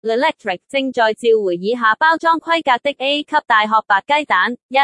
Electric 正在召回以下包裝規格的 A 級大殼白雞蛋。1.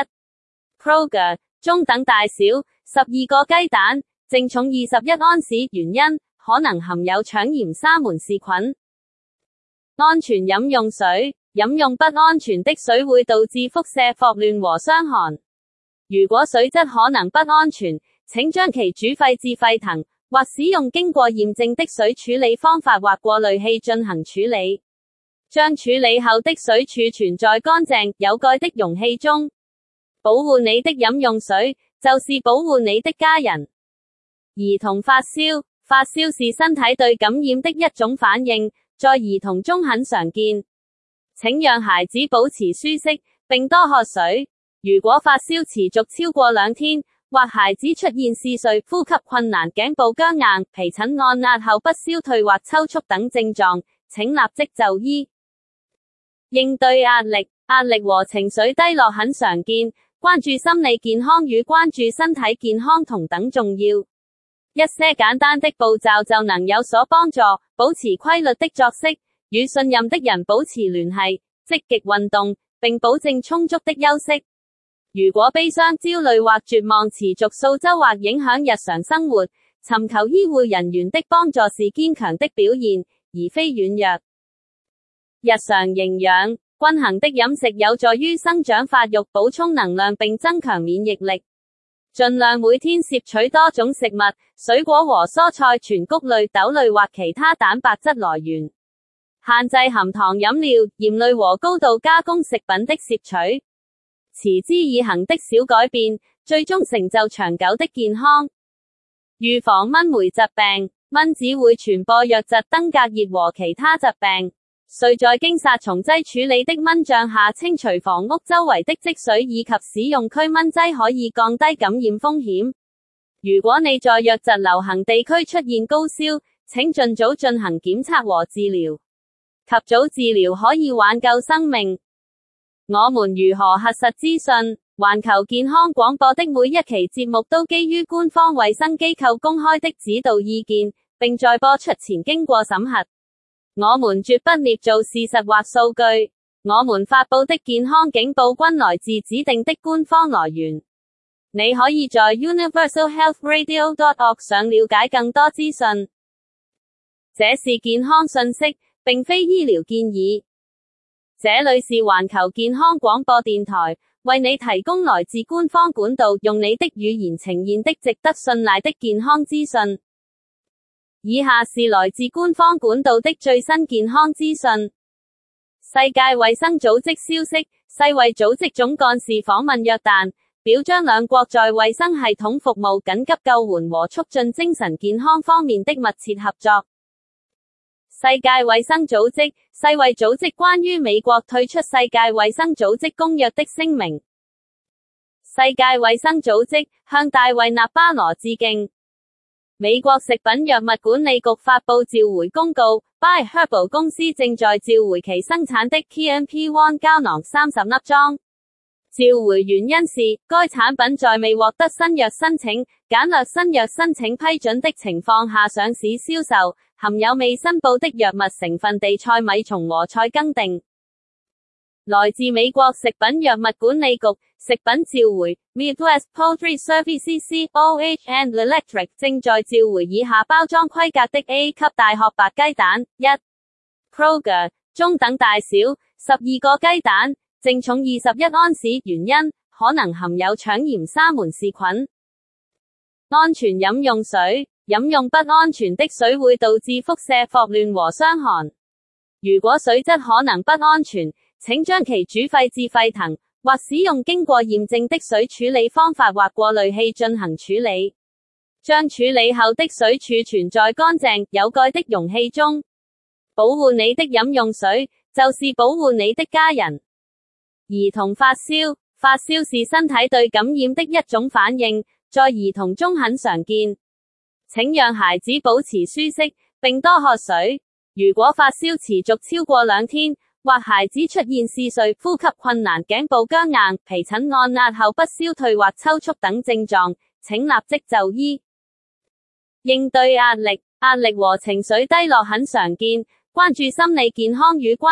Kroger 中等大小12個雞蛋，淨重21安士，原因可能含有腸炎沙門氏菌。安全飲用水，飲用不安全的水會導致腹瀉、霍亂和傷寒。如果水質可能不安全，請將其煮沸至沸騰，或使用經過驗證的水處理方法或過濾器進行處理。將處理後的水儲存在乾淨、有蓋的容器中。保護你的飲用水，就是保護你的家人。兒童發燒，發燒是身體對感染的一種反應，在兒童中很常見。請讓孩子保持舒適，並多喝水。如果發燒持續超過2天，或孩子出現嗜睡、呼吸困難、頸部僵硬、皮疹按壓後不消退或抽搐等症狀，請立即就醫。應對壓力，壓力和情緒低落很常見，關注心理健康與關注身體健康同等重要。一些簡單的步驟就能有所幫助，保持規律的作息，與信任的人保持聯繫，積極運動，並保證充足的休息。如果悲傷、焦慮或絕望持續數週或影響日常生活，尋求醫護人員的幫助是堅強的表現，而非軟弱。日常營養，均衡的飲食有助於生長發育、補充能量並增強免疫力。盡量每天攝取多種食物、水果和蔬菜、全穀類、豆類或其他蛋白質來源。限制含糖飲料、鹽類和高度加工食品的攝取。持之以恆的小改變，最終成就長久的健康。預防蚊媒疾病，蚊子會傳播瘧疾、登革熱和其他疾病。需在經殺蟲劑處理的蚊帳下清除房屋周圍的積水，以及使用驅蚊劑可以降低感染風險。如果你在瘧疾流行地區出現高燒，請盡早進行檢測和治療。及早治療可以挽救生命。我們如何核實資訊？環球健康廣播的每一期節目都基於官方衛生機構公開的指導意見，並在播出前經過審核。我們絕不捏造事實或數據。我們發佈的健康警報均來自指定的官方來源。你可以在 universalhealthradio.org 上了解更多資訊。這是健康信息，並非醫療建議。這裏是環球健康廣播電台，為你提供來自官方管道，用你的語言呈現的值得信賴的健康資訊。以下是來自官方管道的最新健康資訊。世界衛生組織消息，世衛組織總幹事訪問約旦，表彰兩國在衛生系統服務、緊急救援和促進精神健康方面的密切合作。世界衛生組織，世衛組織關於美國退出世界衛生組織公約的聲明。世界衛生組織向大衛納巴羅致敬。美國食品藥物管理局發佈召回公告 ，By Herbal 公司正在召回其生產的 KNP-1 膠囊30粒裝。召回原因是，該產品在未獲得新藥申請、簡略新藥申請批准的情況下上市銷售，含有未申報的藥物成分地塞米松和菜根定。來自美國食品藥物管理局，食品召回 Midwest Poultry Services (COH) and Electric 正在召回以下包裝規格的 A 級大殼白雞蛋。1. Kroger 中等大小12個雞蛋，淨重21安士，原因可能含有腸炎沙門氏菌。安全飲用水，飲用不安全的水會導致腹瀉、霍亂和傷寒。如果水質可能不安全，請將其煮沸至沸騰，或使用經過驗證的水處理方法或過濾器進行處理。將處理後的水儲存在乾淨、有蓋的容器中。保護你的飲用水，就是保護你的家人。兒童發燒，發燒是身體對感染的一種反應，在兒童中很常見。請讓孩子保持舒適，並多喝水。如果發燒持續超過2天，或孩子出現嗜睡、呼吸困難、頸部僵硬、皮疹按壓後不消退或抽搐等症狀，請立即就醫。應對壓力，壓力和情緒低落很常見，關注心理健康與關